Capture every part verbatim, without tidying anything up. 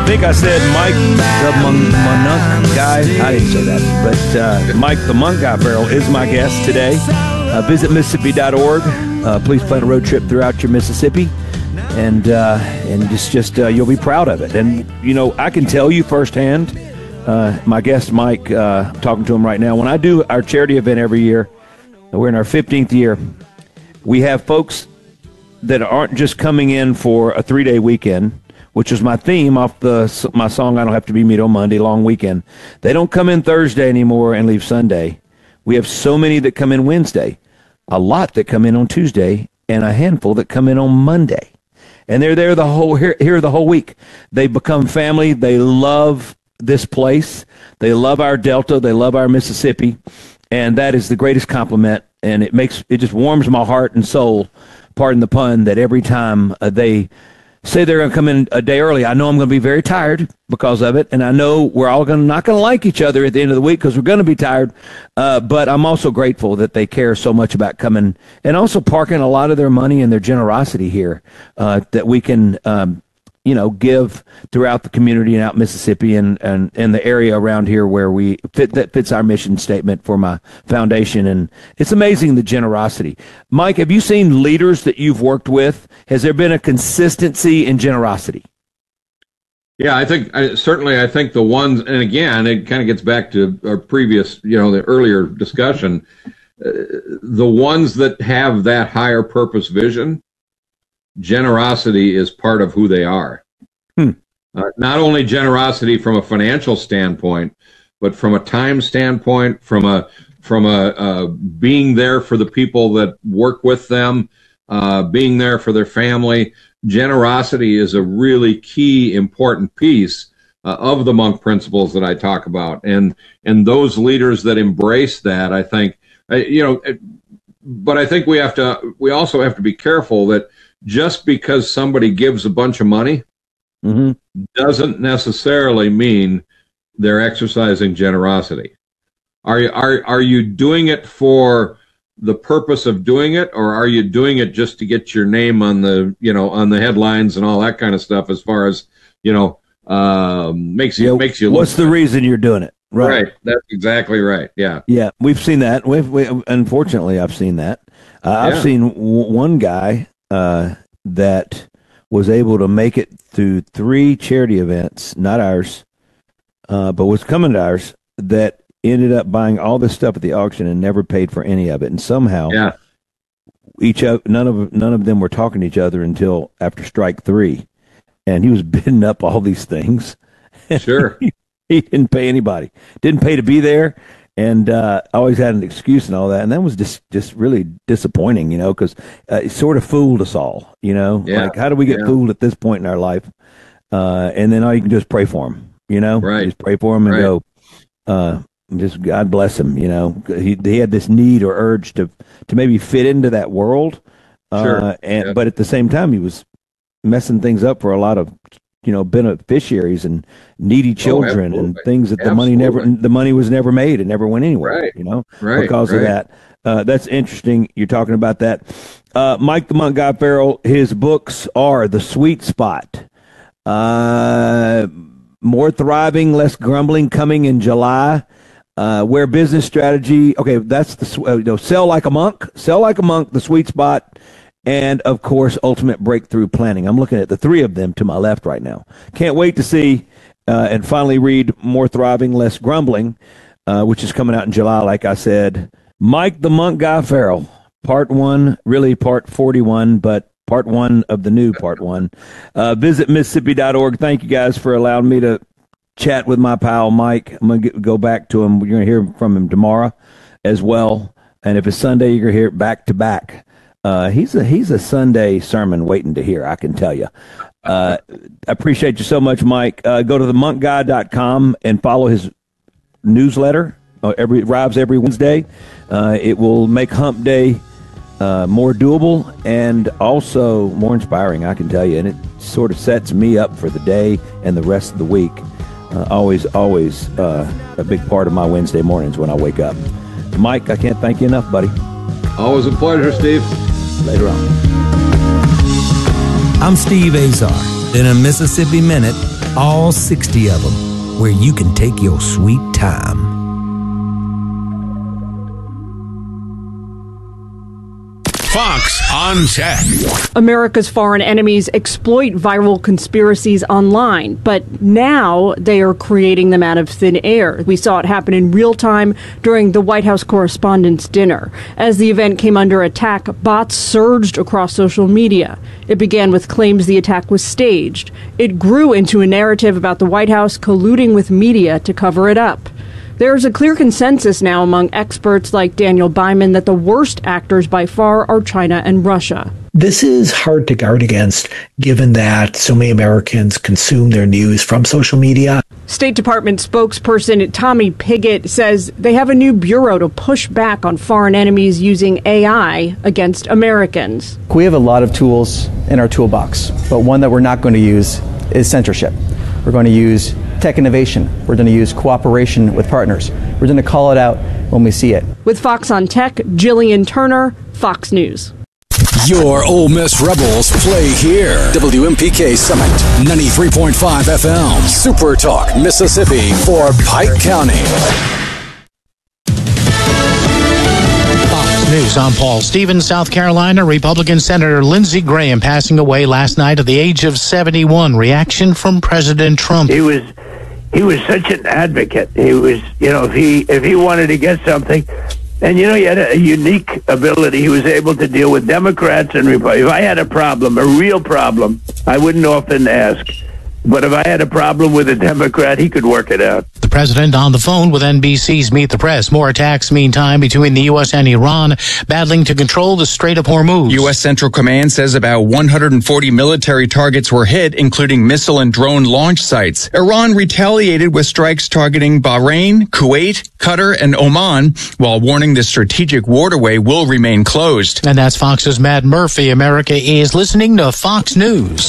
I think I said Mike the Mon- Monunk guy. I didn't say that, but uh, Mike the Monk Guy Farrell is my guest today. Uh, visit Mississippi dot org. Uh, please plan a road trip throughout your Mississippi, and uh, and just just uh, you'll be proud of it. And you know, I can tell you firsthand. Uh, my guest Mike, uh, I'm talking to him right now. When I do our charity event every year, we're in our fifteenth year. We have folks that aren't just coming in for a three-day weekend, which is my theme off the my song "I Don't Have to Be Meat on Monday," long weekend. They don't come in Thursday anymore and leave Sunday. We have so many that come in Wednesday, a lot that come in on Tuesday, and a handful that come in on Monday. And they're there the whole here, here the whole week. They become family. They love this place. They love our Delta. They love our Mississippi, and that is the greatest compliment. And it makes it just warms my heart and soul. Pardon the pun. That every time uh, they say they're going to come in a day early, I know I'm going to be very tired because of it, and I know we're all going to not going to like each other at the end of the week because we're going to be tired. Uh, but I'm also grateful that they care so much about coming and also parking a lot of their money and their generosity here uh, that we can. Um, you know, give throughout the community and out Mississippi and, and, and the area around here where we fit, that fits our mission statement for my foundation. And it's amazing the generosity. Mike, have you seen leaders that you've worked with? Has there been a consistency in generosity? Yeah, I think I, certainly I think the ones, and again, it kind of gets back to our previous, you know, the earlier discussion, uh, the ones that have that higher purpose vision, generosity is part of who they are. Hmm. Uh, not only generosity from a financial standpoint, but from a time standpoint, from a from a uh, being there for the people that work with them, uh, being there for their family. Generosity is a really key, important piece uh, of the Monk principles that I talk about, and and those leaders that embrace that, I think, uh, you know. But I think we have to. We also have to be careful that just because somebody gives a bunch of money mm-hmm. doesn't necessarily mean they're exercising generosity. Are you, are, are you doing it for the purpose of doing it, or are you doing it just to get your name on the, you know, on the headlines and all that kind of stuff as far as, you know, um, makes you, yeah, makes you look what's the reason you're doing it? Right. Right. That's exactly right. Yeah. Yeah. We've seen that. We've, we, unfortunately, I've seen that. Uh, yeah. I've seen w- one guy, Uh, that was able to make it through three charity events, not ours, uh, but was coming to ours, that ended up buying all this stuff at the auction and never paid for any of it. And somehow, yeah. each of none of none of them were talking to each other until after strike three, and he was bidding up all these things. Sure, he, he didn't pay anybody, didn't pay to be there. And uh, always had an excuse and all that, and that was just just really disappointing, you know, because uh, it sort of fooled us all, you know. Yeah. Like, how do we get yeah. fooled at this point in our life? Uh, and then all you can do is pray for him, you know. Right. Just pray for him and right. go, uh, just God bless him, you know. He he had this need or urge to to maybe fit into that world, uh, sure. and yeah. but at the same time he was messing things up for a lot of, you know, beneficiaries and needy children oh, and things that the absolutely. money never, the money was never made. It never went anywhere, right. you know, right. because right. of that. Uh, that's interesting. You're talking about that. Uh, Mike the Monk Guy Farrell, his books are The Sweet Spot, uh, More Thriving, Less Grumbling, coming in July, uh, Where Business Strategy. Okay. That's the, uh, you know, Sell Like a Monk, Sell Like a Monk, The Sweet Spot. And, of course, Ultimate Breakthrough Planning. I'm looking at the three of them to my left right now. Can't wait to see uh, and finally read More Thriving, Less Grumbling, uh, which is coming out in July, like I said. Mike the Monk Guy Farrell, part one, really part forty-one, but part one of the new part one. Uh, visit Mississippi dot org. Thank you guys for allowing me to chat with my pal Mike. I'm going to go back to him. You're going to hear from him tomorrow as well. And if it's Sunday, you're going to hear it back to back. Uh, he's a he's a Sunday sermon waiting to hear, I can tell you. Uh, I appreciate you so much, Mike. Uh, go to the monk guy dot com and follow his newsletter. Uh, every arrives every Wednesday. Uh, it will make Hump Day uh, more doable and also more inspiring, I can tell you. And it sort of sets me up for the day and the rest of the week. Uh, always, always uh, a big part of my Wednesday mornings when I wake up. Mike, I can't thank you enough, buddy. Always a pleasure, Steve. Later on. I'm Steve Azar. In a Mississippi Minute, all sixty of them, where you can take your sweet time. Fox on Tech. America's foreign enemies exploit viral conspiracies online, but now they are creating them out of thin air. We saw it happen in real time during the White House Correspondents' Dinner. As the event came under attack, bots surged across social media. It began with claims the attack was staged. It grew into a narrative about the White House colluding with media to cover it up. There's a clear consensus now among experts like Daniel Byman that the worst actors by far are China and Russia. This is hard to guard against, given that so many Americans consume their news from social media. State Department spokesperson Tommy Pigott says they have a new bureau to push back on foreign enemies using A I against Americans. We have a lot of tools in our toolbox, but one that we're not going to use is censorship. We're going to use tech innovation. We're going to use cooperation with partners. We're going to call it out when we see it. With Fox on Tech, Jillian Turner, Fox News. Your Ole Miss Rebels play here. W M P K Summit, ninety-three point five F M. Super Talk, Mississippi for Pike County. News. I'm Paul Stevens. South Carolina Republican Senator Lindsey Graham passing away last night at the age of seventy-one. Reaction from President Trump. He was he was such an advocate. He was, you know, if he if he wanted to get something, and you know, he had a unique ability. He was able to deal with Democrats and Republicans. If I had a problem, a real problem, I wouldn't often ask. But if I had a problem with a Democrat, he could work it out. The president on the phone with N B C's Meet the Press. More attacks, meantime, between the U S and Iran, battling to control the Strait of Hormuz. U S Central Command says about one hundred forty military targets were hit, including missile and drone launch sites. Iran retaliated with strikes targeting Bahrain, Kuwait, Qatar, and Oman, while warning the strategic waterway will remain closed. And that's Fox's Matt Murphy. America is listening to Fox News.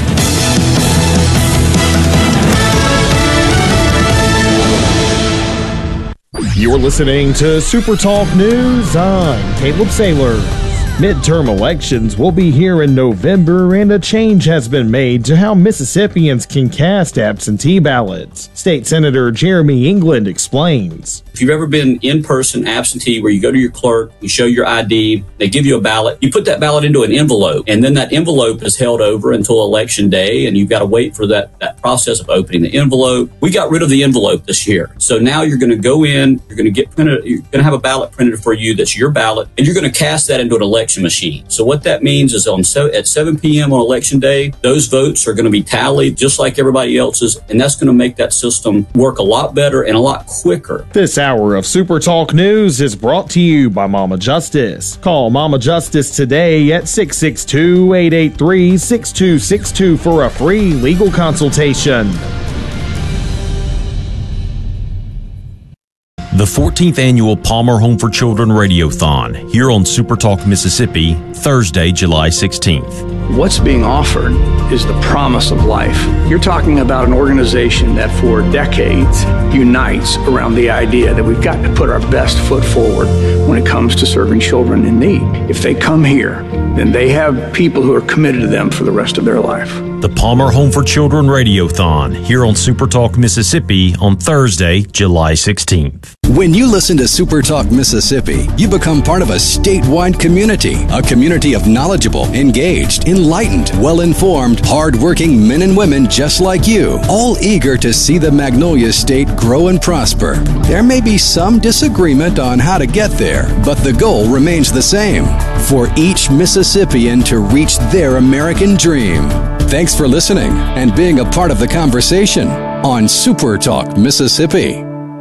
You're listening to Super Talk News. I'm Caleb Saylor. Midterm elections will be here in November, and a change has been made to how Mississippians can cast absentee ballots. State Senator Jeremy England explains. If you've ever been in-person absentee where you go to your clerk, you show your I D, they give you a ballot, you put that ballot into an envelope, and then that envelope is held over until election day, and you've got to wait for that, that process of opening the envelope. We got rid of the envelope this year. So now you're going to go in, you're going to get printed, you're going to have a ballot printed for you that's your ballot, and you're going to cast that into an election machine. So what that means is on so, at seven p.m. on election day, those votes are going to be tallied just like everybody else's, and that's going to make that system work a lot better and a lot quicker. This hour of Super Talk News is brought to you by Mama Justice. Call Mama Justice today at six six two, eight eight three, six two six two for a free legal consultation. The fourteenth Annual Palmer Home for Children Radiothon, here on Super Talk Mississippi, Thursday, July sixteenth. What's being offered is the promise of life. You're talking about an organization that for decades unites around the idea that we've got to put our best foot forward when it comes to serving children in need. If they come here, then they have people who are committed to them for the rest of their life. The Palmer Home for Children Radiothon, here on Super Talk Mississippi on Thursday, July sixteenth. When you listen to Super Talk Mississippi, you become part of a statewide community, a community of knowledgeable, engaged, enlightened, well-informed, hard-working men and women just like you, all eager to see the Magnolia State grow and prosper. There may be some disagreement on how to get there, but the goal remains the same, for each Mississippian to reach their American dream. Thanks for listening and being a part of the conversation on Super Talk Mississippi.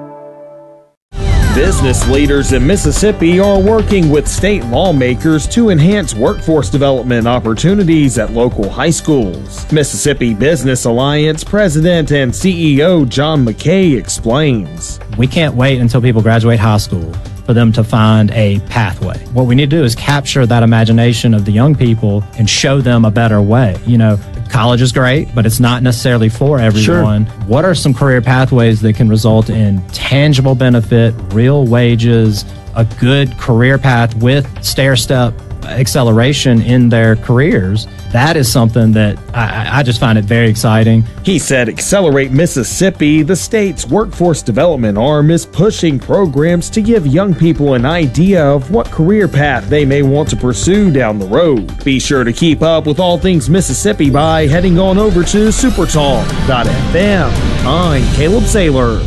Business leaders in Mississippi are working with state lawmakers to enhance workforce development opportunities at local high schools. Mississippi Business Alliance President and C E O John McKay explains. We can't wait until people graduate high school for them to find a pathway. What we need to do is capture that imagination of the young people and show them a better way. You know, college is great, but it's not necessarily for everyone. Sure. What are some career pathways that can result in tangible benefit, real wages, a good career path with stair-step acceleration in their careers, that is something that I, I just find it very exciting. He said Accelerate Mississippi, the state's workforce development arm, is pushing programs to give young people an idea of what career path they may want to pursue down the road. Be sure to keep up with all things Mississippi by heading on over to supertalk dot f m. I'm Caleb Sailors.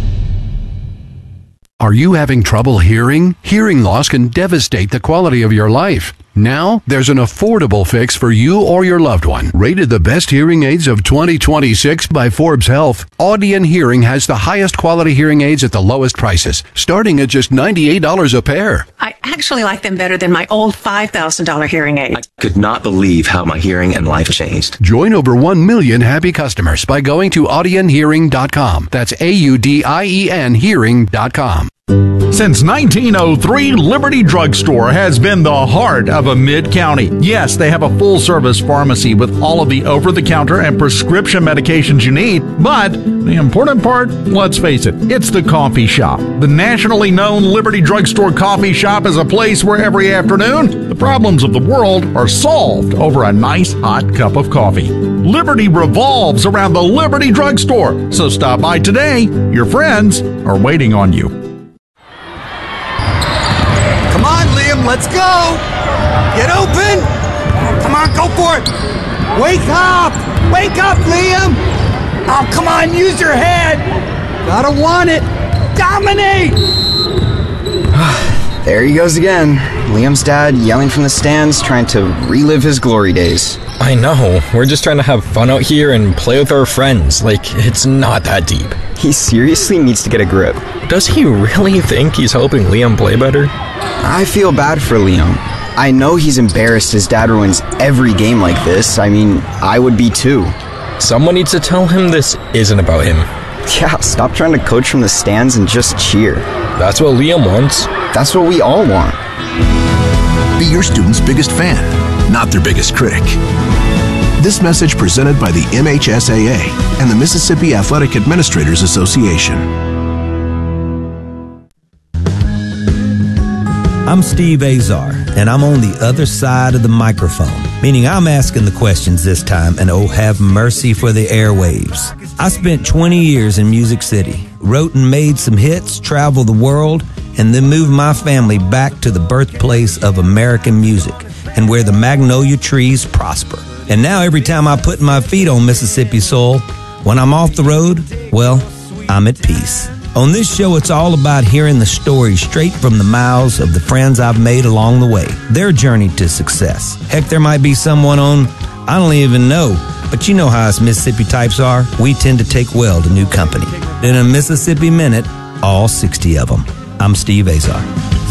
Are you having trouble hearing? Hearing loss can devastate the quality of your life. Now, there's an affordable fix for you or your loved one. Rated the best hearing aids of twenty twenty-six by Forbes Health, Audion Hearing has the highest quality hearing aids at the lowest prices, starting at just ninety-eight dollars a pair. I actually like them better than my old five thousand dollars hearing aid. I could not believe how my hearing and life changed. Join over one million happy customers by going to audion hearing dot com. That's A U D I E N hearing dot com. Since nineteen oh three, Liberty Drugstore has been the heart of a mid-county. Yes, they have a full-service pharmacy with all of the over-the-counter and prescription medications you need. But the important part, let's face it, it's the coffee shop. The nationally known Liberty Drugstore coffee shop is a place where every afternoon, the problems of the world are solved over a nice hot cup of coffee. Liberty revolves around the Liberty Drugstore. So stop by today. Your friends are waiting on you. Come on, Liam, let's go! Get open! Come on, go for it! Wake up! Wake up, Liam! Oh, come on, use your head! Gotta want it! Dominate! There he goes again. Liam's dad yelling from the stands, trying to relive his glory days. I know. We're just trying to have fun out here and play with our friends. Like, it's not that deep. He seriously needs to get a grip. Does he really think he's helping Liam play better? I feel bad for Liam. I know he's embarrassed his dad ruins every game like this. I mean, I would be too. Someone needs to tell him this isn't about him. Yeah, stop trying to coach from the stands and just cheer. That's what Liam wants. That's what we all want. Be your student's biggest fan, not their biggest critic. This message presented by the M H S A A and the Mississippi Athletic Administrators Association. I'm Steve Azar, and I'm on the other side of the microphone, meaning I'm asking the questions this time, and oh, have mercy for the airwaves. I spent twenty years in Music City, wrote and made some hits, traveled the world, and then moved my family back to the birthplace of American music and where the magnolia trees prosper. And now every time I put my feet on Mississippi soil, when I'm off the road, well, I'm at peace. On this show, it's all about hearing the stories straight from the mouths of the friends I've made along the way, their journey to success. Heck, there might be someone on, I don't even know, but you know how us Mississippi types are. We tend to take well to new company. In a Mississippi Minute, all sixty of them. I'm Steve Azar.